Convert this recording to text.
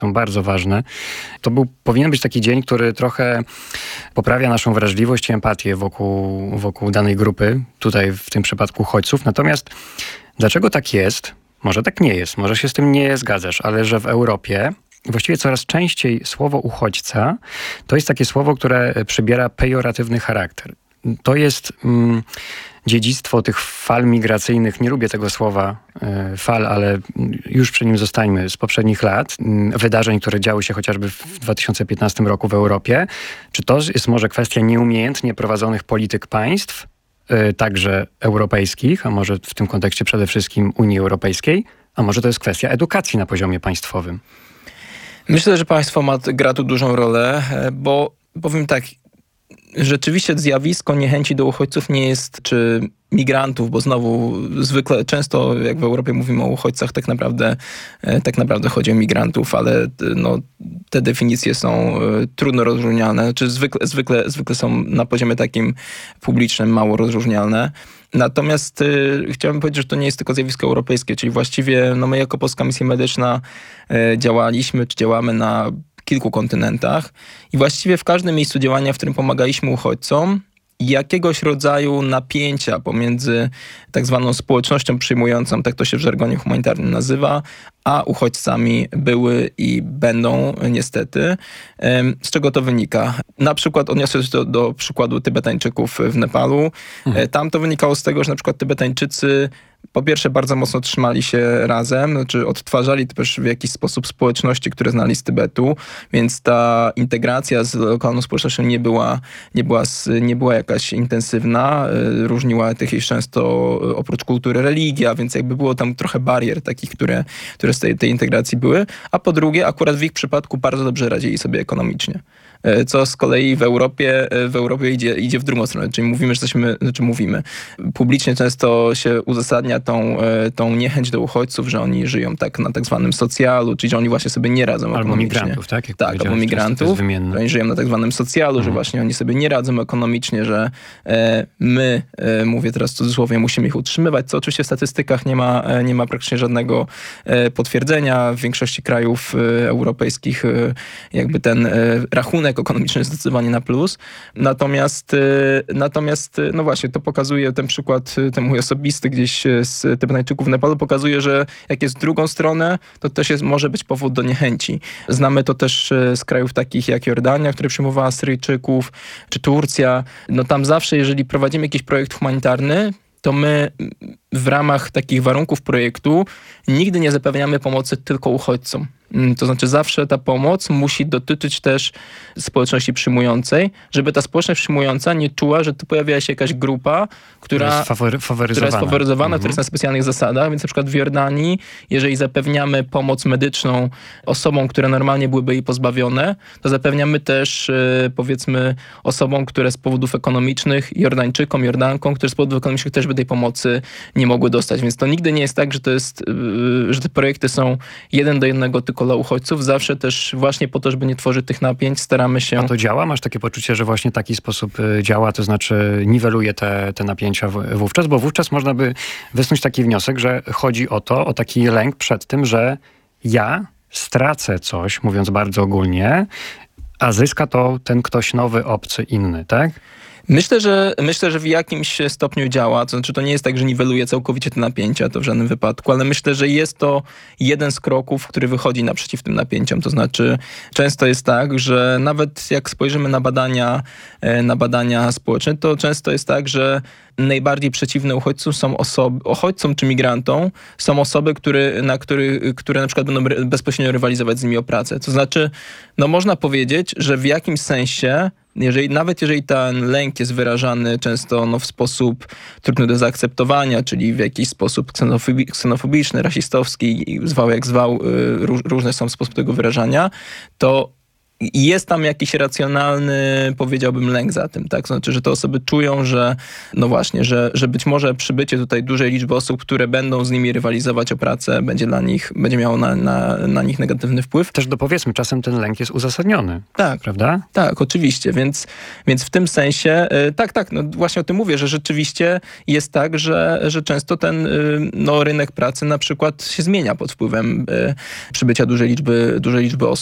są bardzo ważne. Powinien być taki dzień, który trochę poprawia naszą wrażliwość i empatię wokół danej grupy, tutaj w tym przypadku uchodźców. Natomiast dlaczego tak jest? Może tak nie jest, może się z tym nie zgadzasz, ale że w Europie właściwie coraz częściej słowo uchodźca to jest takie słowo, które przybiera pejoratywny charakter. To jest dziedzictwo tych fal migracyjnych, nie lubię tego słowa fal, ale już przy nim zostańmy, z poprzednich lat, wydarzeń, które działy się chociażby w 2015 roku w Europie. Czy to jest może kwestia nieumiejętnie prowadzonych polityk państw, także europejskich, a może w tym kontekście przede wszystkim Unii Europejskiej, a może to jest kwestia edukacji na poziomie państwowym? Myślę, że państwo gra tu dużą rolę, bo powiem tak, rzeczywiście zjawisko niechęci do uchodźców nie jest, czy migrantów, bo znowu zwykle, często jak w Europie mówimy o uchodźcach, tak naprawdę chodzi o migrantów, ale no, te definicje są trudno rozróżnialne, znaczy zwykle są na poziomie takim publicznym mało rozróżnialne. Natomiast chciałbym powiedzieć, że to nie jest tylko zjawisko europejskie, czyli właściwie my jako Polska Misja Medyczna działamy na kilku kontynentach i właściwie w każdym miejscu działania, w którym pomagaliśmy uchodźcom, jakiegoś rodzaju napięcia pomiędzy tak zwaną społecznością przyjmującą, tak to się w żargonie humanitarnym nazywa, a uchodźcami były i będą niestety. Z czego to wynika? Na przykład odniosę się do przykładu Tybetańczyków w Nepalu. Tam to wynikało z tego, że na przykład Tybetańczycy po pierwsze bardzo mocno trzymali się razem, znaczy odtwarzali też w jakiś sposób społeczności, które znali z Tybetu, więc ta integracja z lokalną społecznością nie była jakaś intensywna. Różniła tych często oprócz kultury religia, więc jakby było tam trochę barier takich, które z tej integracji były. A po drugie, akurat w ich przypadku bardzo dobrze radzili sobie ekonomicznie. Co z kolei w Europie idzie w drugą stronę, czyli mówimy. Publicznie często się uzasadnia tą niechęć do uchodźców, że oni żyją tak na tak zwanym socjalu, czyli że oni właśnie sobie nie radzą ekonomicznie. Albo migrantów, tak? Tak, albo migrantów. Oni żyją na tak zwanym socjalu, że właśnie oni sobie nie radzą ekonomicznie, że my, mówię teraz w cudzysłowie, musimy ich utrzymywać, co oczywiście w statystykach nie ma praktycznie żadnego potwierdzenia. W większości krajów europejskich jakby ten rachunek ekonomiczny jest zdecydowanie na plus. Natomiast no właśnie, to pokazuje ten przykład, ten mój osobisty gdzieś z Tybetańczyków w Nepalu, pokazuje, że jak jest w drugą stronę, to też może być powód do niechęci. Znamy to też z krajów takich jak Jordania, która przyjmowała Syryjczyków, czy Turcja. No tam zawsze, jeżeli prowadzimy jakiś projekt humanitarny, to my w ramach takich warunków projektu nigdy nie zapewniamy pomocy tylko uchodźcom. To znaczy zawsze ta pomoc musi dotyczyć też społeczności przyjmującej, żeby ta społeczność przyjmująca nie czuła, że tu pojawia się jakaś grupa, która jest faworyzowana, która jest na specjalnych zasadach. Więc na przykład w Jordanii, jeżeli zapewniamy pomoc medyczną osobom, które normalnie byłyby jej pozbawione, to zapewniamy też powiedzmy osobom, które z powodów ekonomicznych, Jordańczykom, Jordankom, które z powodów ekonomicznych też by tej pomocy nie mogły dostać. Więc to nigdy nie jest tak, że te projekty są 1:1 tylko dla uchodźców. Zawsze też właśnie po to, żeby nie tworzyć tych napięć, staramy się... A to działa? Masz takie poczucie, że właśnie taki sposób działa, to znaczy niweluje te napięcia wówczas? Bo wówczas można by wysnuć taki wniosek, że chodzi o taki lęk przed tym, że ja stracę coś, mówiąc bardzo ogólnie, a zyska to ten ktoś nowy, obcy, inny, tak? Myślę, że w jakimś stopniu działa. To znaczy, to nie jest tak, że niweluje całkowicie te napięcia, to w żadnym wypadku, ale myślę, że jest to jeden z kroków, który wychodzi naprzeciw tym napięciom. To znaczy, często jest tak, że nawet jak spojrzymy na badania społeczne, to często jest tak, że najbardziej przeciwne uchodźcom czy migrantom są osoby, które na przykład będą bezpośrednio rywalizować z nimi o pracę. To znaczy, no można powiedzieć, że w jakimś sensie nawet jeżeli ten lęk jest wyrażany często w sposób trudny do zaakceptowania, czyli w jakiś sposób ksenofobiczny, rasistowski, zwał jak zwał, różne są sposoby tego wyrażania, to jest tam jakiś racjonalny, powiedziałbym, lęk za tym, tak? To znaczy, że te osoby czują, że no właśnie, że być może przybycie tutaj dużej liczby osób, które będą z nimi rywalizować o pracę, będzie miało na nich negatywny wpływ. Też dopowiedzmy, czasem ten lęk jest uzasadniony, Tak. prawda? Tak, oczywiście, więc w tym sensie, tak, no właśnie o tym mówię, że rzeczywiście jest tak, że często ten rynek pracy na przykład się zmienia pod wpływem przybycia dużej liczby osób.